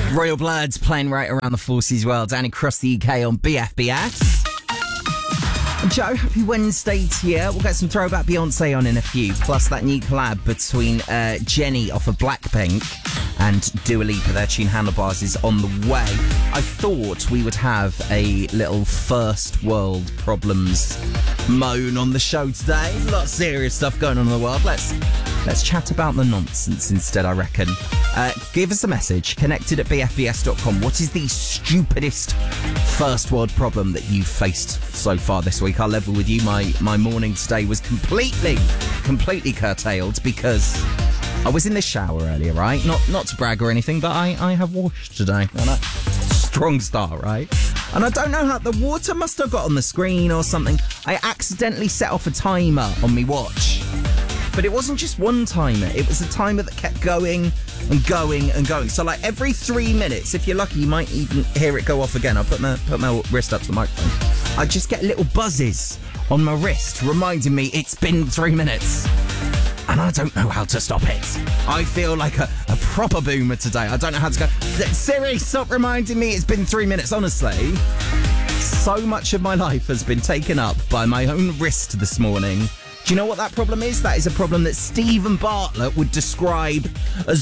Royal Bloods playing right around the forces world and across the UK on BFBS. Joe, happy Wednesday to you. We'll get some throwback Beyonce on in a few, plus that new collab between Jenny off of Blackpink and Dua Lipa. Their tune Handlebars is on the way. I thought we would have a little first world problems moan on the show today. A lot of serious stuff going on in the world. Let's chat about the nonsense instead, I reckon. Give us a message, connected at bfbs.com. What is the stupidest first world problem that you've faced so far this week? I'll level with you. My morning today was completely curtailed because I was in the shower earlier, right? Not to brag or anything, but I have washed today. Strong start, right? And I don't know how the water must have got on the screen or something. I accidentally set off a timer on my watch. But it wasn't just one timer. It was a timer that kept going and going and going. So like every 3 minutes, if you're lucky, you might even hear it go off again. I'll put my wrist up to the microphone. I just get little buzzes on my wrist reminding me it's been 3 minutes. And I don't know how to stop it. I feel like a proper boomer today. I don't know how to go, Siri, stop reminding me it's been 3 minutes. Honestly, so much of my life has been taken up by my own wrist this morning. Do you know what that problem is? That is a problem that Stephen Bartlett would describe as